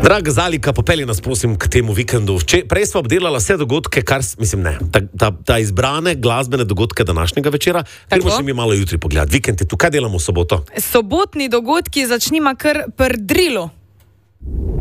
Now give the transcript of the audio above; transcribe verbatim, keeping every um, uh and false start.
Draga Zalika, popelji nas prosim k temu vikendu. Če, prej smo obdelala vse dogodke, kar, mislim ne, ta, ta, ta izbrane glasbene dogodke današnjega večera, ker bomo še mi malo jutri pogledati. Vikend je tu, kaj delamo v soboto? Sobotni dogodki začnimo kar pri drilu.